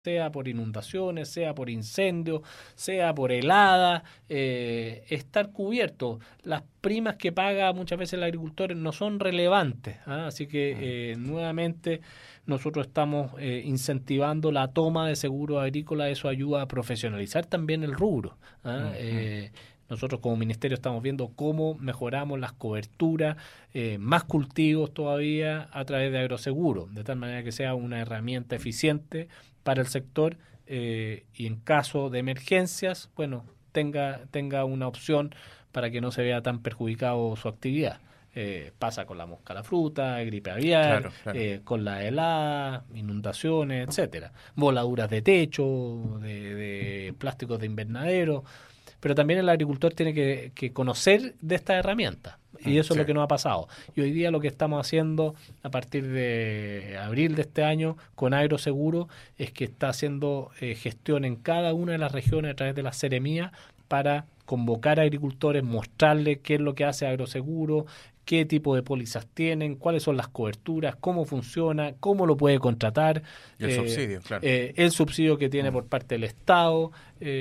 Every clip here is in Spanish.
sea por inundaciones, sea por incendios, sea por heladas, estar cubierto. Las primas que paga muchas veces el agricultor no son relevantes, ¿ah? Así que nuevamente nosotros estamos incentivando la toma de seguro agrícola. Eso ayuda a profesionalizar también el rubro, ¿ah? Nosotros como ministerio estamos viendo cómo mejoramos las coberturas, más cultivos todavía a través de agroseguro, de tal manera que sea una herramienta eficiente para el sector, y en caso de emergencias, bueno, tenga una opción para que no se vea tan perjudicado su actividad. Pasa con la mosca a la fruta, gripe aviar, Claro. con la helada, inundaciones, etcétera, voladuras de techo, de plásticos de invernadero. Pero también el agricultor tiene que conocer de estas herramientas, y eso es lo que nos ha pasado. Y hoy día lo que estamos haciendo a partir de abril de este año con Agroseguro es que está haciendo gestión en cada una de las regiones a través de las seremías para convocar a agricultores, mostrarles qué es lo que hace Agroseguro, qué tipo de pólizas tienen, cuáles son las coberturas, cómo funciona, cómo lo puede contratar. Y el subsidio, claro. El subsidio que tiene por parte del Estado,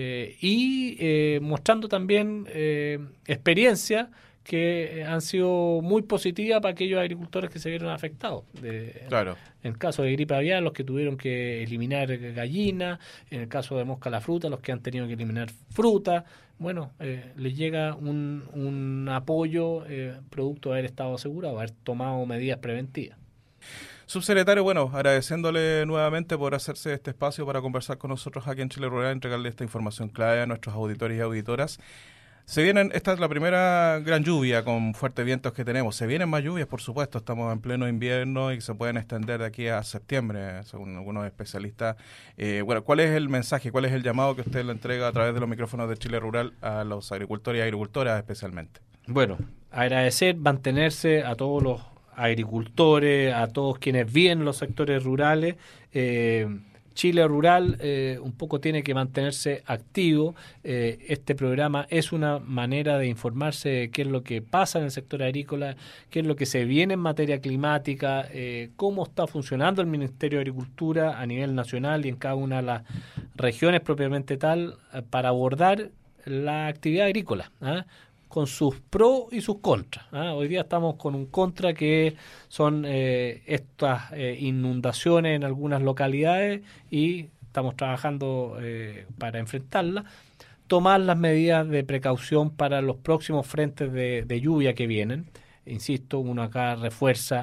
y mostrando también experiencias que han sido muy positivas para aquellos agricultores que se vieron afectados. Claro. En el caso de gripe aviar, los que tuvieron que eliminar gallinas; en el caso de mosca a la fruta, los que han tenido que eliminar fruta. Bueno, les llega un apoyo producto de haber estado asegurado, haber tomado medidas preventivas. Subsecretario, bueno, agradeciéndole nuevamente por hacerse este espacio para conversar con nosotros aquí en Chile Rural, entregarle esta información clave a nuestros auditores y auditoras. Esta es la primera gran lluvia con fuertes vientos que tenemos. Se vienen más lluvias, por supuesto. Estamos en pleno invierno y se pueden extender de aquí a septiembre, según algunos especialistas. Bueno, ¿cuál es el mensaje, cuál es el llamado que usted le entrega a través de los micrófonos de Chile Rural a los agricultores y agricultoras especialmente? Bueno, agradecer, mantenerse a todos los agricultores, a todos quienes viven en los sectores rurales. Chile Rural un poco tiene que mantenerse activo. Este programa es una manera de informarse de qué es lo que pasa en el sector agrícola, qué es lo que se viene en materia climática, cómo está funcionando el Ministerio de Agricultura a nivel nacional y en cada una de las regiones propiamente tal, para abordar la actividad agrícola, ¿ah? Con sus pros y sus contras, ¿ah? Hoy día estamos con un contra que son estas inundaciones en algunas localidades, y estamos trabajando para enfrentarlas. Tomar las medidas de precaución para los próximos frentes de lluvia que vienen. Insisto, uno acá refuerza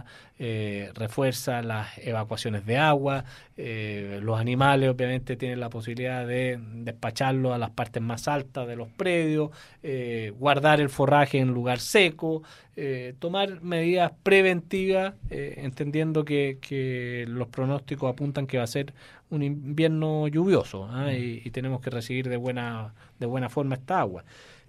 las evacuaciones de agua. Los animales obviamente tienen la posibilidad de despacharlos a las partes más altas de los predios, guardar el forraje en lugar seco, tomar medidas preventivas, entendiendo que los pronósticos apuntan que va a ser un invierno lluvioso, y tenemos que recibir de buena forma esta agua.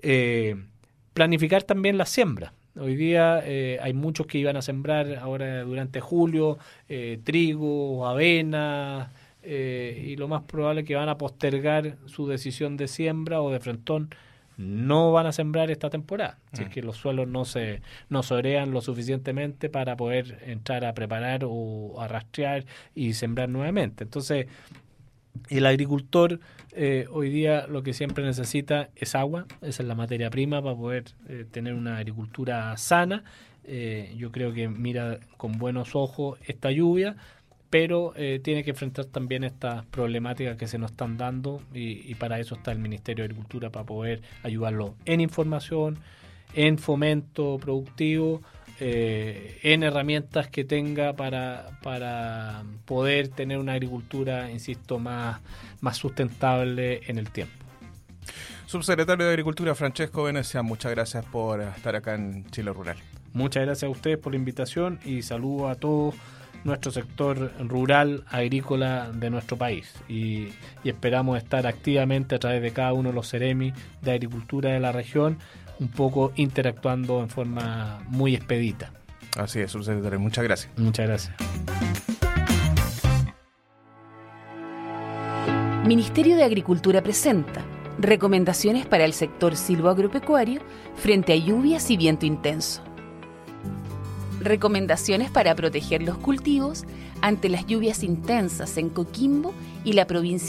Planificar también la siembra. Hoy día hay muchos que iban a sembrar ahora durante julio trigo, avena, y lo más probable es que van a postergar su decisión de siembra o de frentón. No van a sembrar esta temporada, si es que los suelos no se orean lo suficientemente para poder entrar a preparar o a rastrear y sembrar nuevamente. Entonces, el agricultor hoy día lo que siempre necesita es agua. Esa es la materia prima para poder tener una agricultura sana. Yo creo que mira con buenos ojos esta lluvia, pero tiene que enfrentar también estas problemáticas que se nos están dando, y para eso está el Ministerio de Agricultura, para poder ayudarlo en información, en fomento productivo, en herramientas que tenga para poder tener una agricultura, insisto, más sustentable en el tiempo. Subsecretario de Agricultura, Francesco Venecia, muchas gracias por estar acá en Chile Rural. Muchas gracias a ustedes por la invitación, y saludo a todo nuestro sector rural agrícola de nuestro país, y esperamos estar activamente a través de cada uno de los Ceremi de agricultura de la región, un poco interactuando en forma muy expedita. Así es, subsecretario. Muchas gracias. Muchas gracias. Ministerio de Agricultura presenta recomendaciones para el sector silvoagropecuario frente a lluvias y viento intenso. Recomendaciones para proteger los cultivos ante las lluvias intensas en Coquimbo y la provincia